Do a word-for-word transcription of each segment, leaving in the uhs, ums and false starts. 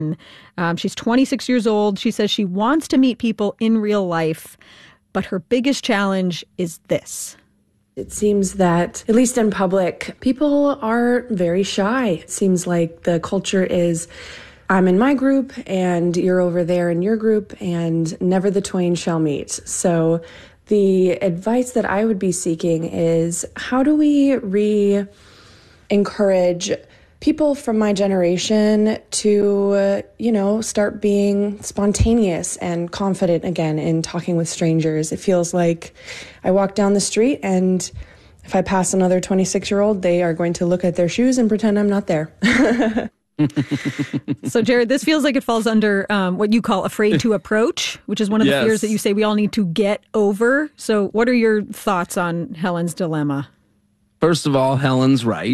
Um, she's twenty-six years old. She says she wants to meet people in real life, but her biggest challenge is this. It seems that, at least in public, people are very shy. It seems like the culture is, I'm in my group and you're over there in your group, and never the twain shall meet. So the advice that I would be seeking is, how do we re-encourage people from my generation to, uh, you know, start being spontaneous and confident again in talking with strangers? It feels like I walk down the street and if I pass another twenty-six-year-old, they are going to look at their shoes and pretend I'm not there. So, Jared, this feels like it falls under um, what you call afraid to approach, which is one of Yes. the fears that you say we all need to get over. So what are your thoughts on Helen's dilemma? First of all, Helen's right.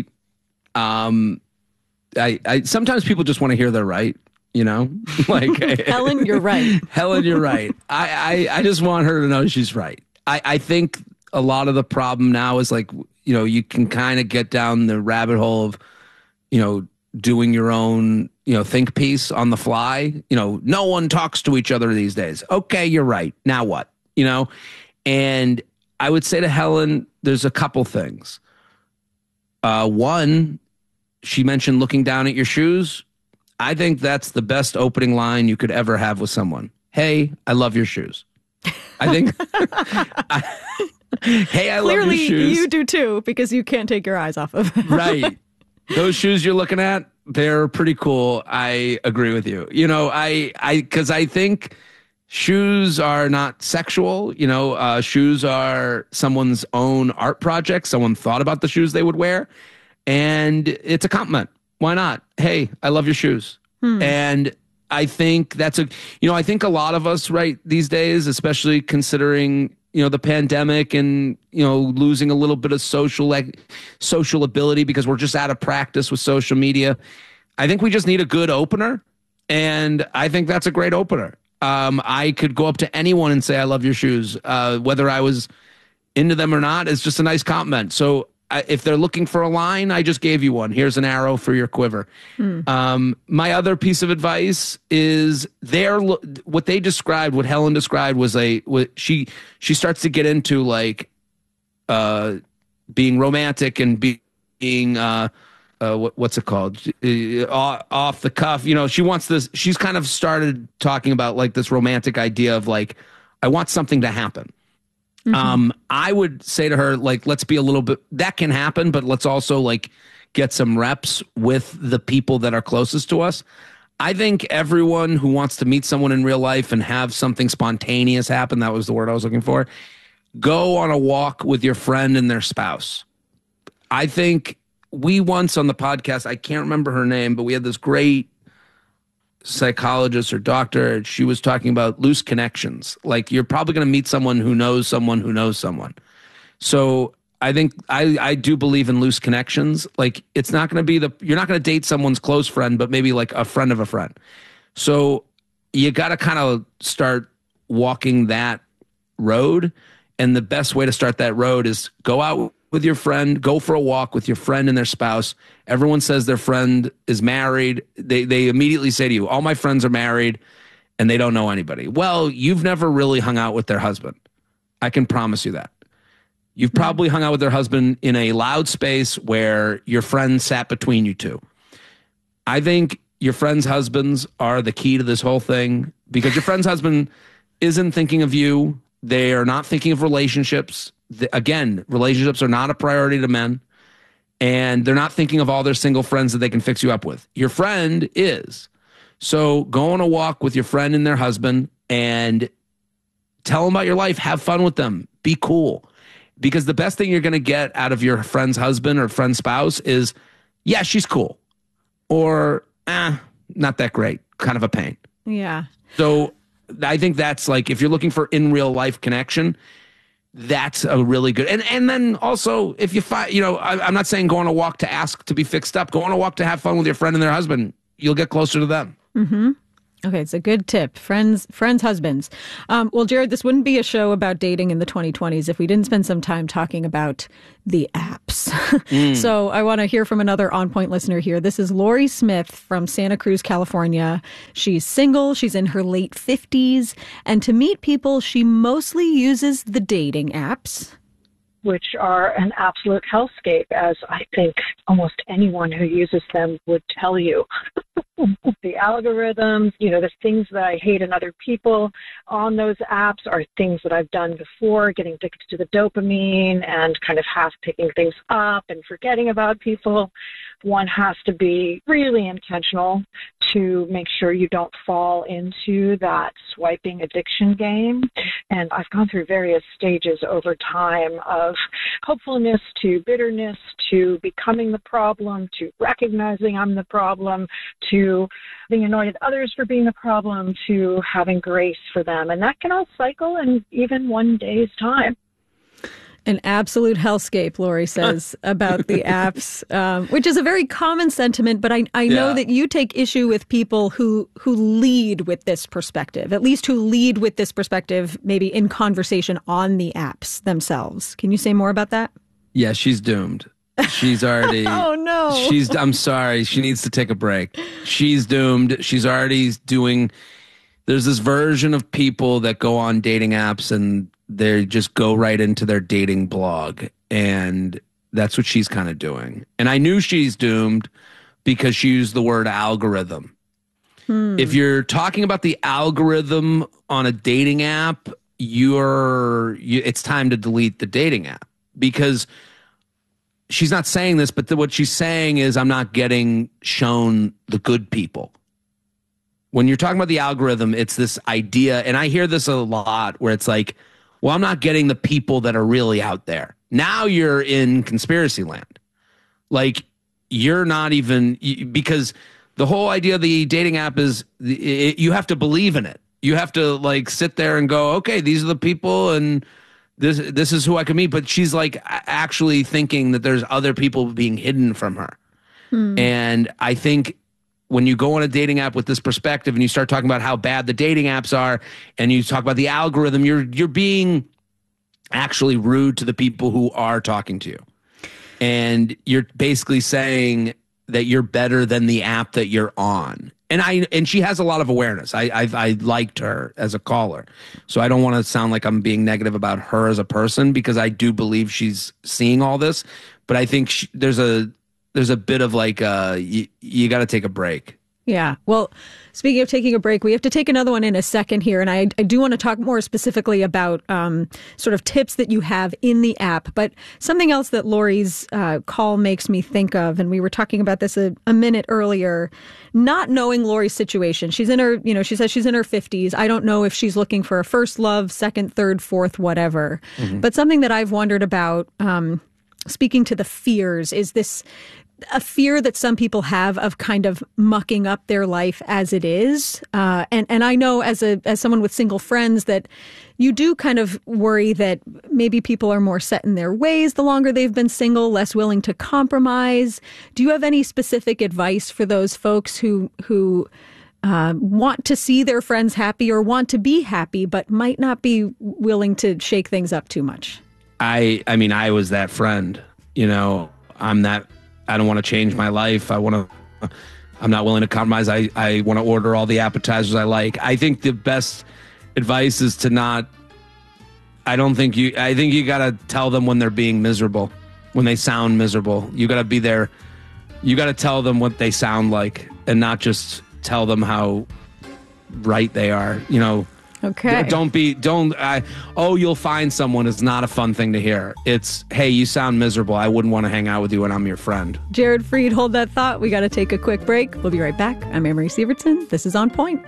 Um, I, I sometimes people just want to hear they're right, you know, like Helen, you're right. Helen, you're right. I, I, I just want her to know she's right. I, I think a lot of the problem now is like, you know, you can kind of get down the rabbit hole of, you know, doing your own, you know, think piece on the fly. You know, no one talks to each other these days. Okay, you're right. Now what? You know, and I would say to Helen, there's a couple things. Uh, one, she mentioned looking down at your shoes. I think that's the best opening line you could ever have with someone. Hey, I love your shoes. I think. I, hey, I Clearly, love your shoes. you do too, because you can't take your eyes off of them. Right. Those shoes you're looking at, they're pretty cool. I agree with you. You know, I, I, because I think shoes are not sexual. You know, uh, shoes are someone's own art project. Someone thought about the shoes they would wear. And it's a compliment. Why not? Hey, I love your shoes. Hmm. And I think that's a, you know, I think a lot of us right these days, especially considering, you know, the pandemic and, you know, losing a little bit of social, like social ability because we're just out of practice with social media. I think we just need a good opener. And I think that's a great opener. Um, I could go up to anyone and say, I love your shoes. Uh, whether I was into them or not, it's just a nice compliment. So I, if they're looking for a line, I just gave you one. Here's an arrow for your quiver. Mm. Um, my other piece of advice is their what they described, what Helen described was a what she she starts to get into like uh, being romantic and be, being uh, uh, what, what's it called uh, off the cuff. You know, she wants this. She's kind of started talking about like this romantic idea of like, I want something to happen. Mm-hmm. Um, I would say to her, like, let's be a little bit, that can happen, but let's also like get some reps with the people that are closest to us. I think everyone who wants to meet someone in real life and have something spontaneous happen, that was the word I was looking for, go on a walk with your friend and their spouse. I think we once on the podcast, I can't remember her name, but we had this great psychologist or doctor. She was talking about loose connections. Like you're probably going to meet someone who knows someone who knows someone. So I think I, I do believe in loose connections. Like it's not going to be the, you're not going to date someone's close friend, but maybe like a friend of a friend. So you got to kind of start walking that road. And the best way to start that road is go out with your friend, go for a walk with your friend and their spouse. Everyone says their friend is married. They they immediately say to you, all my friends are married and they don't know anybody. Well, you've never really hung out with their husband. I can promise you that. You've mm-hmm. probably hung out with their husband in a loud space where your friend sat between you two. I think your friends' husbands are the key to this whole thing because your friend's husband isn't thinking of you. They are not thinking of relationships. The, again, relationships are not a priority to men, and they're not thinking of all their single friends that they can fix you up with. Your friend is. So go on a walk with your friend and their husband and tell them about your life. Have fun with them. Be cool. Because the best thing you're going to get out of your friend's husband or friend's spouse is, yeah, she's cool. Or, eh, not that great. Kind of a pain. Yeah. So I think that's like, if you're looking for in real life connection, that's a really good. And and then also, if you find, you know, I, I'm not saying go on a walk to ask to be fixed up. Go on a walk to have fun with your friend and their husband. You'll get closer to them. Mm-hmm. Okay, it's a good tip. Friends, friends, husbands. Um, well, Jared, this wouldn't be a show about dating in the twenty twenties if we didn't spend some time talking about the apps. Mm. So I want to hear from another On Point listener here. This is Lori Smith from Santa Cruz, California. She's single. She's in her late fifties. And to meet people, she mostly uses the dating apps, which are an absolute hellscape, as I think almost anyone who uses them would tell you. The algorithms, you know, the things that I hate in other people on those apps are things that I've done before, getting addicted to the dopamine and kind of half picking things up and forgetting about people. One has to be really intentional to make sure you don't fall into that swiping addiction game. And I've gone through various stages over time of hopefulness to bitterness to becoming the problem to recognizing I'm the problem to being annoyed at others for being the problem to having grace for them. And that can all cycle in even one day's time. An absolute hellscape, Lori says about the apps, um, which is a very common sentiment. But I, I know yeah. that you take issue with people who who lead with this perspective, at least who lead with this perspective, maybe in conversation on the apps themselves. Can you say more about that? Yeah, she's doomed. She's already. Oh, no. She's. I'm sorry. She needs to take a break. She's doomed. She's already doing. There's this version of people that go on dating apps and they just go right into their dating blog. And that's what she's kind of doing. And I knew she's doomed because she used the word algorithm. Hmm. If you're talking about the algorithm on a dating app, you're you, it's time to delete the dating app, because she's not saying this, but the, what she's saying is I'm not getting shown the good people. When you're talking about the algorithm, it's this idea, and I hear this a lot, where it's like, well, I'm not getting the people that are really out there. Now you're in conspiracy land. Like, you're not even, because the whole idea of the dating app is it, you have to believe in it. You have to like sit there and go, okay, these are the people and this this is who I can meet. But she's like actually thinking that there's other people being hidden from her. Hmm. And I think when you go on a dating app with this perspective and you start talking about how bad the dating apps are and you talk about the algorithm, you're you're being actually rude to the people who are talking to you. And you're basically saying that you're better than the app that you're on. And I and she has a lot of awareness. I I, I liked her as a caller. So I don't want to sound like I'm being negative about her as a person, because I do believe she's seeing all this. But I think she, there's a there's a bit of like uh you, you got to take a break. Yeah. Well, speaking of taking a break, we have to take another one in a second here. And I, I do want to talk more specifically about um, sort of tips that you have in the app. But something else that Lori's uh, call makes me think of, and we were talking about this a, a minute earlier, not knowing Lori's situation. She's in her, you know, she says she's in her fifties. I don't know if she's looking for a first love, second, third, fourth, whatever. Mm-hmm. But something that I've wondered about, um, speaking to the fears, is this a fear that some people have of kind of mucking up their life as it is. Uh, and, and I know as a as someone with single friends that you do kind of worry that maybe people are more set in their ways the longer they've been single, less willing to compromise. Do you have any specific advice for those folks who who uh, want to see their friends happy or want to be happy, but might not be willing to shake things up too much? I I mean, I was that friend. You know, I'm that. I don't want to change my life. I want to, I'm not willing to compromise. I, I want to order all the appetizers I like. I think the best advice is to not, I don't think you, I think you got to tell them when they're being miserable, when they sound miserable. You got to be there. You got to tell them what they sound like and not just tell them how right they are, you know. Okay. Don't be, don't, I, oh, you'll find someone is not a fun thing to hear. It's, hey, you sound miserable. I wouldn't want to hang out with you when I'm your friend. Jared Freid, hold that thought. We got to take a quick break. We'll be right back. I'm Amory Sievertson. This is On Point.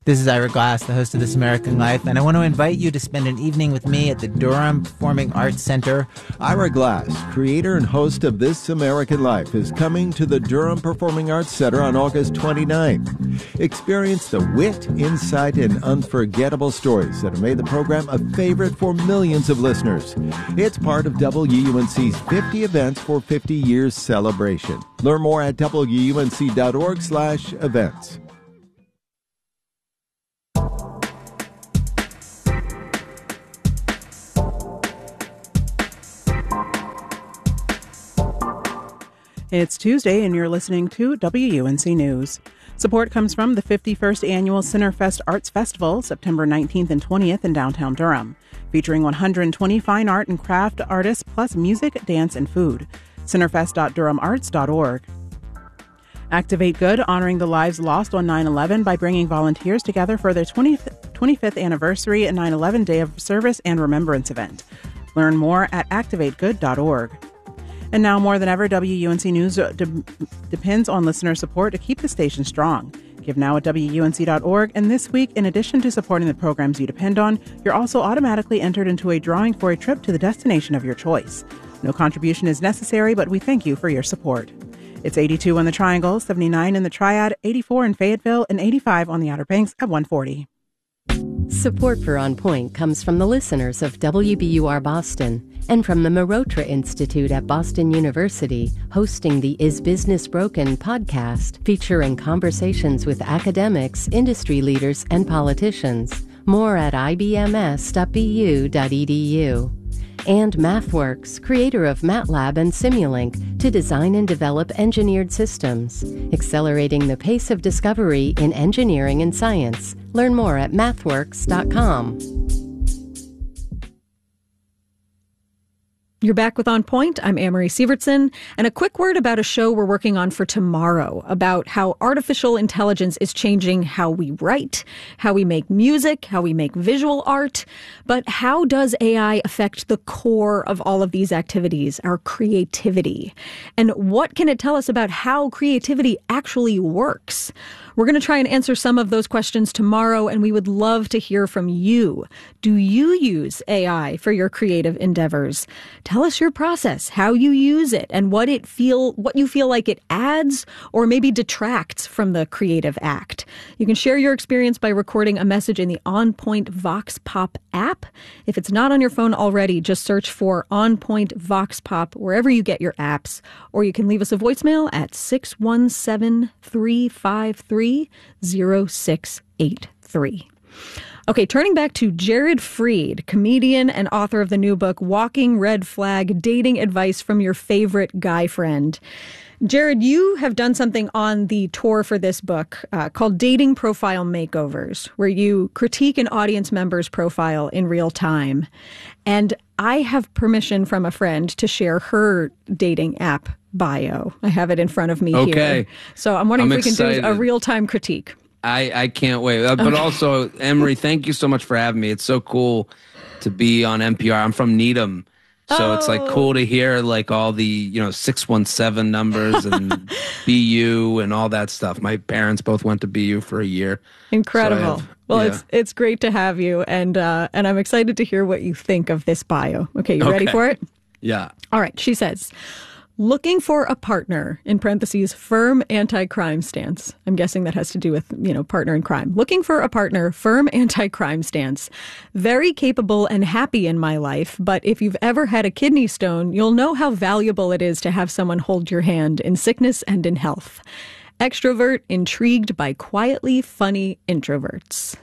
This is Ira Glass, the host of This American Life, and I want to invite you to spend an evening with me at the Durham Performing Arts Center. Ira Glass, creator and host of This American Life, is coming to the Durham Performing Arts Center on August twenty-ninth. Experience the wit, insight, and unforgettable stories that have made the program a favorite for millions of listeners. It's part of W U N C's fifty Events for fifty Years celebration. Learn more at W U N C dot org slash events. It's Tuesday, and you're listening to W U N C News. Support comes from the fifty-first Annual Centerfest Arts Festival, September nineteenth and twentieth in downtown Durham, featuring one hundred twenty fine art and craft artists, plus music, dance, and food. centerfest dot durham arts dot org. Activate Good, honoring the lives lost on nine eleven by bringing volunteers together for their twenty-fifth anniversary and nine eleven Day of Service and Remembrance event. Learn more at activate good dot org. And now more than ever, W U N C News de- depends on listener support to keep the station strong. Give now at W U N C dot org, and this week, in addition to supporting the programs you depend on, you're also automatically entered into a drawing for a trip to the destination of your choice. No contribution is necessary, but we thank you for your support. It's eighty-two on the Triangle, seventy-nine in the Triad, eighty-four in Fayetteville, and eighty-five on the Outer Banks at one forty. Support for On Point comes from the listeners of W B U R Boston and from the Marotra Institute at Boston University, hosting the Is Business Broken podcast, featuring conversations with academics, industry leaders, and politicians. More at I B M S dot B U dot E D U. And MathWorks, creator of MATLAB and Simulink, to design and develop engineered systems, accelerating the pace of discovery in engineering and science. Learn more at mathworks dot com. You're back with On Point. I'm Amory Sievertson. And a quick word about a show we're working on for tomorrow about how artificial intelligence is changing how we write, how we make music, how we make visual art. But how does A I affect the core of all of these activities, our creativity? And what can it tell us about how creativity actually works? We're going to try and answer some of those questions tomorrow, and we would love to hear from you. Do you use A I for your creative endeavors? Tell us your process, how you use it, and what it feel, what you feel like it adds or maybe detracts from the creative act. You can share your experience by recording a message in the On Point Vox Pop app. If it's not on your phone already, just search for On Point Vox Pop wherever you get your apps, or you can leave us a voicemail at six one seven, three five three, zero six eight three. Okay, turning back to Jared Freid, comedian and author of the new book, Walking Red Flag, Dating Advice from Your Favorite Guy Friend. Jared, you have done something on the tour for this book uh, called Dating Profile Makeovers, where you critique an audience member's profile in real time. And I have permission from a friend to share her dating app bio. I have it in front of me okay. here. So I'm wondering I'm if we excited. can do a real-time critique. I, I can't wait. Uh, but Okay. also, Emery, thank you so much for having me. It's so cool to be on N P R. I'm from Needham. So Oh. it's like cool to hear like all the, you know, six one seven numbers and B U and all that stuff. My parents both went to B U for a year. Incredible. So I have- well, yeah. it's it's great to have you, and uh, and I'm excited to hear what you think of this bio. Okay, you ready Okay. for it? Yeah. All right, she says, looking for a partner, in parentheses, firm anti-crime stance. I'm guessing that has to do with, you know, partner in crime. Looking for a partner, firm anti-crime stance. Very capable and happy in my life, but if you've ever had a kidney stone, you'll know how valuable it is to have someone hold your hand in sickness and in health. Extrovert, intrigued by quietly funny introverts.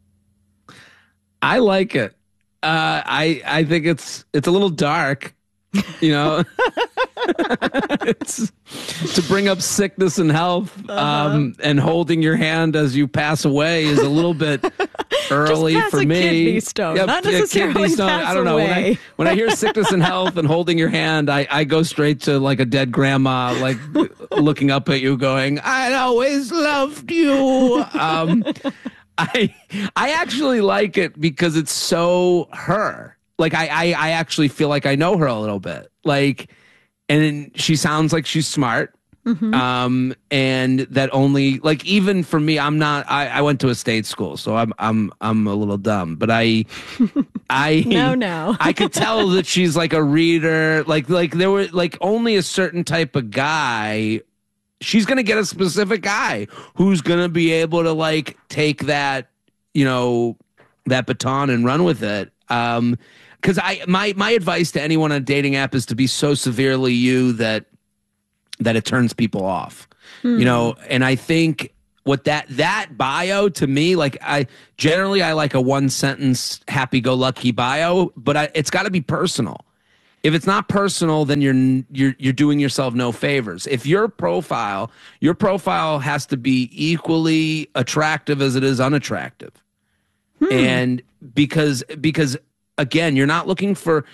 I like it. Uh, I I think it's it's a little dark, you know. It's to bring up sickness and health, um, and holding your hand as you pass away is a little bit early Just pass for a me. kidney stone, not yeah, necessarily kidney stone. pass I don't know. When I, away. when I hear sickness and health and holding your hand, I, I go straight to like a dead grandma, like looking up at you, going, "I always loved you." Um, I I actually like it because it's so her. Like I, I I actually feel like I know her a little bit. Like, and she sounds like she's smart. Mm-hmm. Um, and that only like even for me, I'm not. I, I went to a state school, so I'm I'm I'm a little dumb. But I, I no no I could tell that she's like a reader. Like like there were like only a certain type of guy. She's gonna get a specific guy who's gonna be able to like take that you know that baton and run with it. Um, because I my my advice to anyone on a dating app is to be so severely you that. that it turns people off, hmm. you know? And I think what that, that bio to me, like I generally, I like a one sentence happy go lucky bio, but I, it's gotta be personal. If it's not personal, then you're, you're, you're doing yourself no favors. If your profile, your profile has to be equally attractive as it is unattractive. Hmm. And because, because again, you're not looking for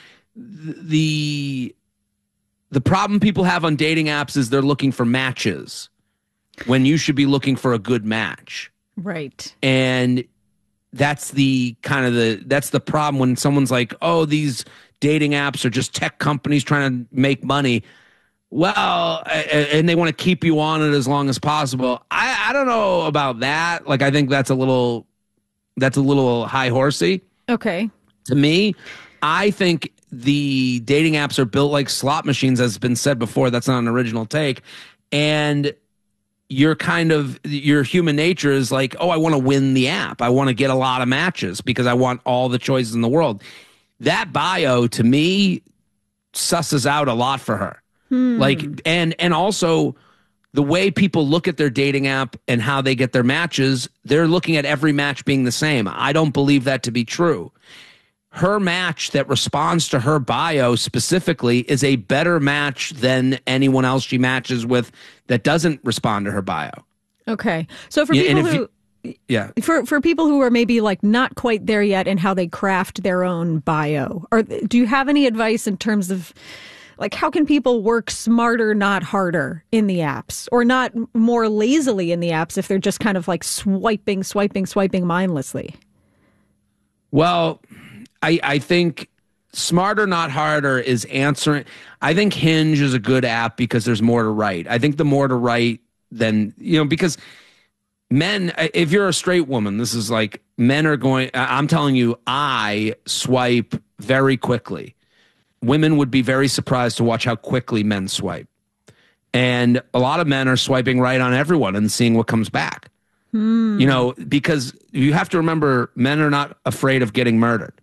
the, The problem people have on dating apps is they're looking for matches when you should be looking for a good match. Right. And that's the kind of the, that's the problem when someone's like, oh, these dating apps are just tech companies trying to make money. Well, and they want to keep you on it as long as possible. I, I don't know about that. Like, I think that's a little, that's a little high horsey. Okay. To me, I think the dating apps are built like slot machines, as has been said before. That's not an original take. And you're kind of, your human nature is like, oh, I want to win the app. I want to get a lot of matches because I want all the choices in the world. That bio, to me, susses out a lot for her. Hmm. Like, and and also the way people look at their dating app and how they get their matches, they're looking at every match being the same. I don't believe that to be true. Her match that responds to her bio specifically is a better match than anyone else she matches with that doesn't respond to her bio. Okay. So for yeah, people who, you, yeah, for, for people who are maybe like not quite there yet in how they craft their own bio, or do you have any advice in terms of like, how can people work smarter, not harder in the apps, or not more lazily in the apps if they're just kind of like swiping, swiping, swiping mindlessly? Well, I, I think smarter, not harder is answering. I think Hinge is a good app because there's more to write. I think the more to write than, you know, because men, if you're a straight woman, this is like men are going, I'm telling you, I swipe very quickly. Women would be very surprised to watch how quickly men swipe. And a lot of men are swiping right on everyone and seeing what comes back. Hmm. You know, because you have to remember men are not afraid of getting murdered.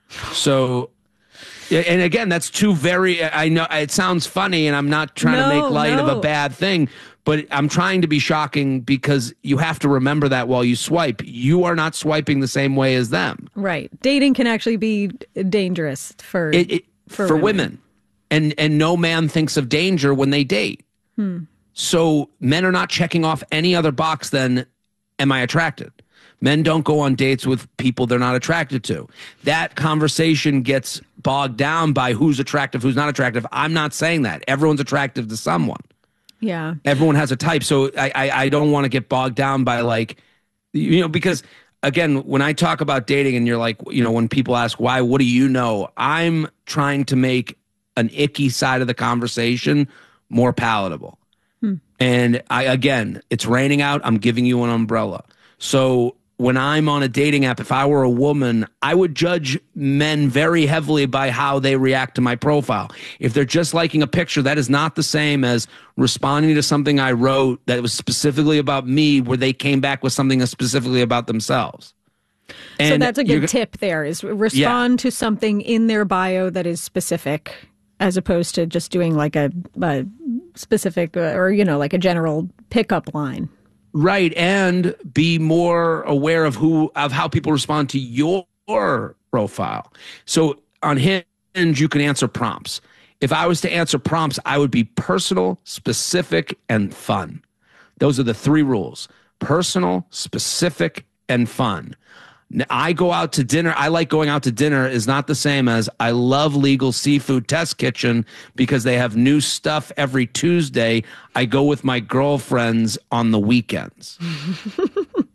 So, and again, that's two very, I know it sounds funny and I'm not trying no, to make light no. of a bad thing, but I'm trying to be shocking because you have to remember that while you swipe, you are not swiping the same way as them. Right. Dating can actually be dangerous for, it, it, for, for women. women. And, and no man thinks of danger when they date. Hmm. So men are not checking off any other box than, am I attracted? Men don't go on dates with people they're not attracted to. That conversation gets bogged down by who's attractive, who's not attractive. I'm not saying that. Everyone's attractive to someone. Yeah. Everyone has a type. So I, I, I don't want to get bogged down by like, you know, because again, when I talk about dating and you're like, you know, when people ask why, what do you know? I'm trying to make an icky side of the conversation more palatable. Hmm. And I, again, it's raining out. I'm giving you an umbrella. So when I'm on a dating app, if I were a woman, I would judge men very heavily by how they react to my profile. If they're just liking a picture, that is not the same as responding to something I wrote that was specifically about me, where they came back with something specifically about themselves. And so that's a good tip there, is respond yeah. to something in their bio that is specific, as opposed to just doing like a, a specific uh, or, you know, like a general pickup line. Right, and be more aware of who of how people respond to your profile. So on Hinge, you can answer prompts. If I was to answer prompts, I would be personal, specific, and fun. Those are the three rules: personal, specific, and fun. I go out to dinner. I like going out to dinner is not the same as I love Legal Seafood Test Kitchen because they have new stuff every Tuesday. I go with my girlfriends on the weekends.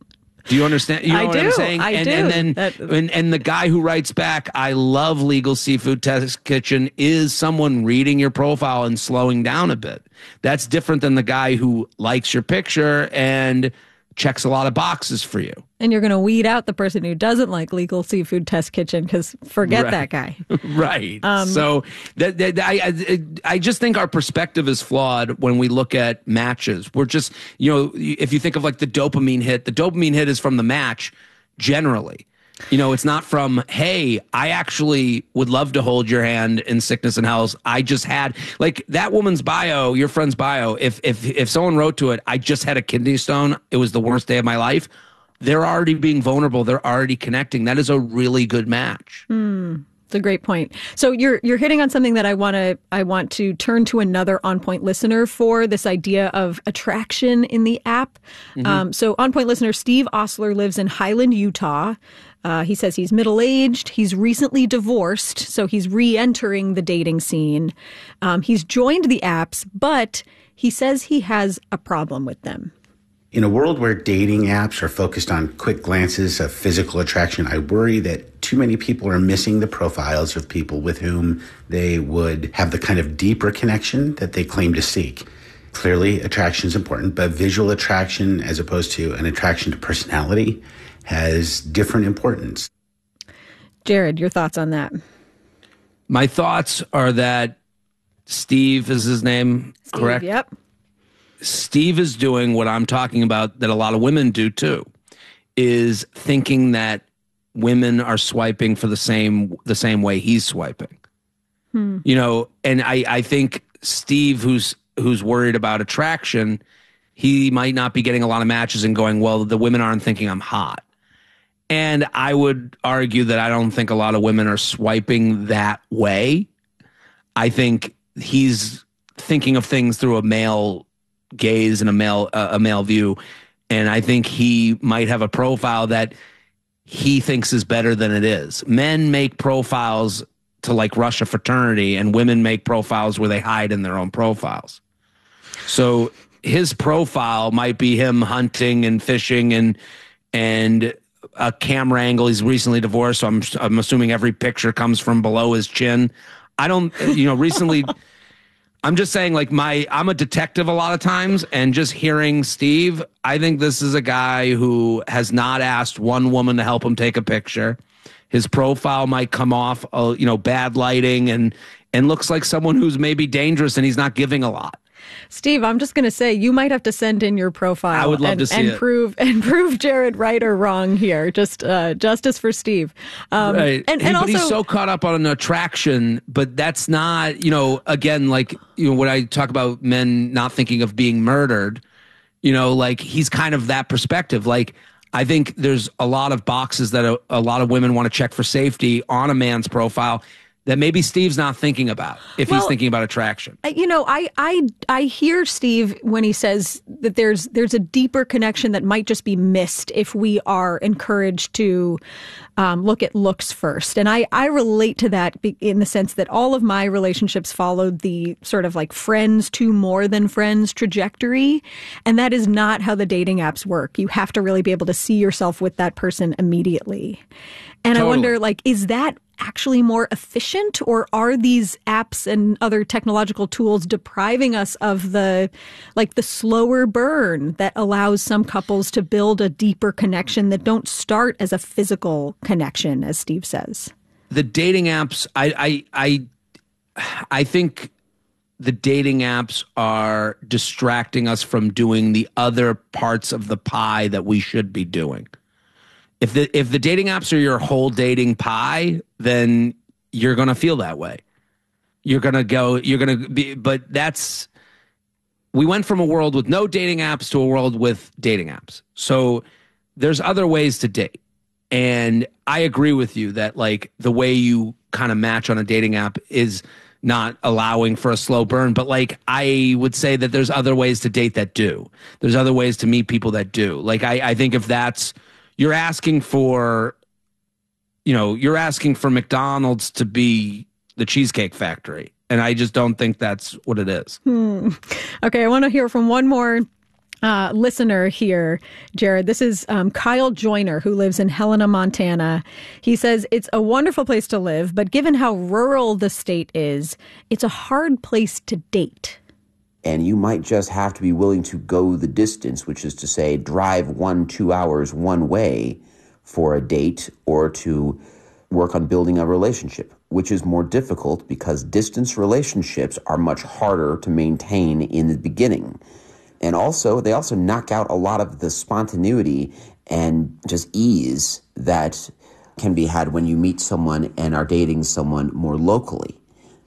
Do you understand? You know I what do. I'm saying? I and, do. And then, that, and, and the guy who writes back, I love Legal Seafood Test Kitchen, is someone reading your profile and slowing down a bit. That's different than the guy who likes your picture and checks a lot of boxes for you. And you're going to weed out the person who doesn't like Legal Seafood Test Kitchen because forget right. that guy. right. Um, so that, that, I, I I just think our perspective is flawed when we look at matches. We're just, you know, if you think of like the dopamine hit, the dopamine hit is from the match generally. You know, it's not from, hey, I actually would love to hold your hand in sickness and health. I just had, like, that woman's bio, your friend's bio, if if if someone wrote to it, I just had a kidney stone, it was the worst day of my life, they're already being vulnerable. They're already connecting. That is a really good match. Hmm. It's a great point. So you're you're hitting on something that I want to I want to turn to another On Point listener for, this idea of attraction in the app. Mm-hmm. Um, so On Point listener Steve Osler lives in Highland, Utah. Uh, he says he's middle-aged. He's recently divorced, so he's re-entering the dating scene. Um, he's joined the apps, but he says he has a problem with them. In a world where dating apps are focused on quick glances of physical attraction, I worry that too many people are missing the profiles of people with whom they would have the kind of deeper connection that they claim to seek. Clearly, attraction is important, but visual attraction, as opposed to an attraction to personality, has different importance. Jared, your thoughts on that? My thoughts are that Steve is his name, Steve, correct? Yep. Steve is doing what I'm talking about that a lot of women do too, is thinking that women are swiping for the same the same way he's swiping. Hmm. You know, and I, I think Steve, who's who's worried about attraction, he might not be getting a lot of matches and going, well, the women aren't thinking I'm hot. And I would argue that I don't think a lot of women are swiping that way. I think he's thinking of things through a male gaze and a male uh, a male view, and I think he might have a profile that he thinks is better than it is. Men make profiles to like rush a fraternity, and women make profiles where they hide in their own profiles. So his profile might be him hunting and fishing and and a camera angle. He's recently divorced, so I'm I'm assuming every picture comes from below his chin. I don't, you know, recently. I'm just saying, like, my I'm a detective a lot of times, and just hearing Steve, I think this is a guy who has not asked one woman to help him take a picture. His profile might come off, uh, you know, bad lighting and and looks like someone who's maybe dangerous, and he's not giving a lot. Steve, I'm just going to say you might have to send in your profile. I would love and, to see and it. prove and prove Jared right or wrong here. Just uh, justice for Steve. Um, right. And, he, and but also, he's so caught up on an attraction, but that's not, you know, again, like, you know, when I talk about men not thinking of being murdered, you know, like he's kind of that perspective. Like, I think there's a lot of boxes that a, a lot of women want to check for safety on a man's profile that maybe Steve's not thinking about if well, he's thinking about attraction. You know, I, I I hear Steve when he says that there's there's a deeper connection that might just be missed if we are encouraged to um, look at looks first. And I, I relate to that in the sense that all of my relationships followed the sort of like friends to more than friends trajectory. And that is not how the dating apps work. You have to really be able to see yourself with that person immediately. And totally. I wonder, like, is that actually more efficient, or are these apps and other technological tools depriving us of the like the slower burn that allows some couples to build a deeper connection that don't start as a physical connection, as Steve says? The dating apps, I I I, I think the dating apps are distracting us from doing the other parts of the pie that we should be doing. If the if the dating apps are your whole dating pie, then you're going to feel that way. You're going to go, you're going to be, but that's, we went from a world with no dating apps to a world with dating apps. So there's other ways to date. And I agree with you that like the way you kind of match on a dating app is not allowing for a slow burn. But like, I would say that there's other ways to date that do. There's other ways to meet people that do. Like, I, I think if that's, you're asking for, you know, you're asking for McDonald's to be the Cheesecake Factory. And I just don't think that's what it is. Hmm. Okay, I want to hear from one more uh, listener here, Jared. This is um, Kyle Joyner, who lives in Helena, Montana. He says, it's a wonderful place to live, but given how rural the state is, it's a hard place to date. And you might just have to be willing to go the distance, which is to say drive one, two hours one way for a date or to work on building a relationship, which is more difficult because distance relationships are much harder to maintain in the beginning. And also, they also knock out a lot of the spontaneity and just ease that can be had when you meet someone and are dating someone more locally.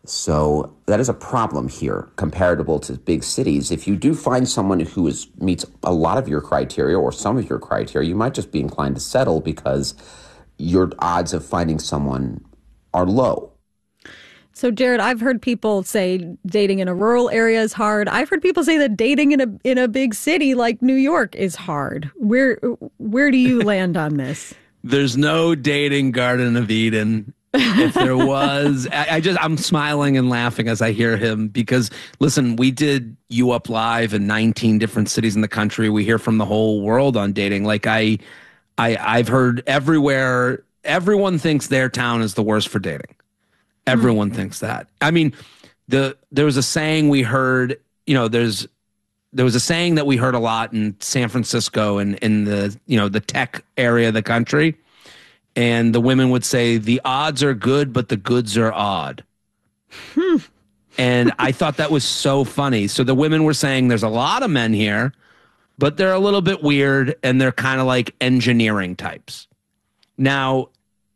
So that is a problem here, comparable to big cities. If you do find someone who is meets a lot of your criteria or some of your criteria, you might just be inclined to settle because your odds of finding someone are low. So, Jared, I've heard people say dating in a rural area is hard. I've heard people say that dating in a in a big city like New York is hard. Where where do you land on this? There's no dating Garden of Eden. If there was, I, I just I'm smiling and laughing as I hear him because, listen, we did You Up Live in nineteen different cities in the country. We hear from the whole world on dating. Like I, I I've heard everywhere. Everyone thinks their town is the worst for dating. Everyone thinks that. I mean, the there was a saying we heard, you know, there's there was a saying that we heard a lot in San Francisco and in the, you know, the tech area of the country. And the women would say, the odds are good, but the goods are odd. Hmm. And I thought that was so funny. So the women were saying there's a lot of men here, but they're a little bit weird and they're kind of like engineering types. Now,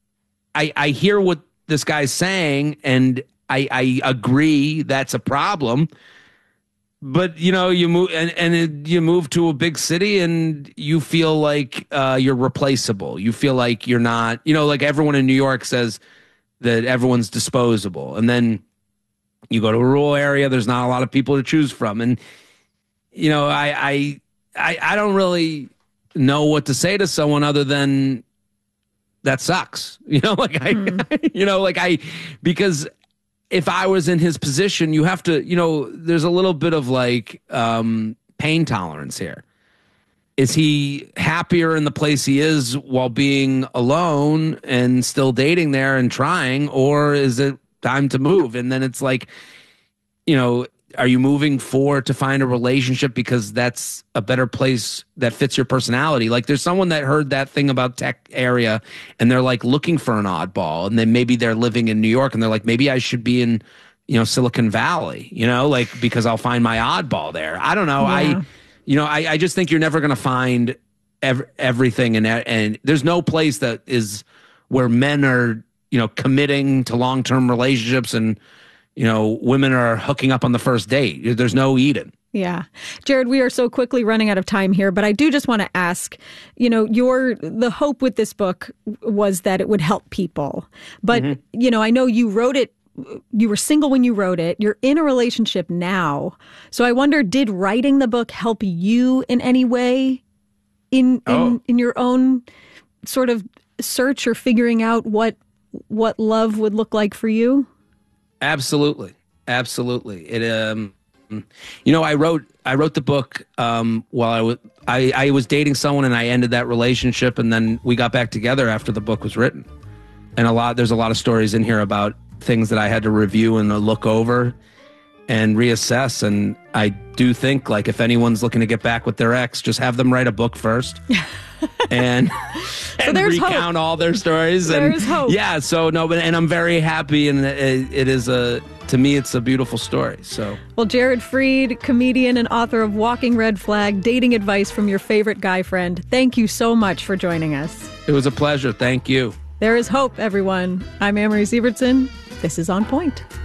I, I hear what this guy's saying, and I, I agree that's a problem. But, you know, you move and, and it, you move to a big city and you feel like uh, you're replaceable. You feel like you're not, you know, like everyone in New York says that everyone's disposable. And then you go to a rural area, there's not a lot of people to choose from. And, you know, I I I, I don't really know what to say to someone other than that sucks. You know, like I, mm. you know, like I, because if I was in his position, you have to, you know, there's a little bit of like um, pain tolerance here. Is he happier in the place he is while being alone and still dating there and trying, or is it time to move? And then it's like, you know, are you moving for to find a relationship because that's a better place that fits your personality? Like there's someone that heard that thing about tech area and they're like looking for an oddball, and then maybe they're living in New York and they're like, maybe I should be in, you know, Silicon Valley, you know, like because I'll find my oddball there. I don't know. Yeah. I, you know, I, I just think you're never going to find ev- everything. And, and there's no place that is where men are, you know, committing to long-term relationships and, you know, women are hooking up on the first date. There's no Eden. Yeah. Jared, we are so quickly running out of time here, but I do just want to ask, you know, your the hope with this book was that it would help people. But, mm-hmm. you know, I know you wrote it, you were single when you wrote it. You're in a relationship now. So I wonder, did writing the book help you in any way in oh. in, in your own sort of search or figuring out what what love would look like for you? Absolutely. Absolutely. It, um, you know, I wrote, I wrote the book, um, while I was, I, I was dating someone and I ended that relationship, and then we got back together after the book was written. And a lot, there's a lot of stories in here about things that I had to review and look over and reassess. And I do think, like, if anyone's looking to get back with their ex, just have them write a book first. and and so recount hope. all their stories. There's and hope. Yeah, so no, but and I'm very happy, and it, it is a to me it's a beautiful story. So well, Jared Freed, comedian and author of Walking Red Flag: Dating Advice from Your Favorite Guy Friend. Thank you so much for joining us. It was a pleasure. Thank you. There is hope, everyone. I'm Amory Sievertson. This is On Point.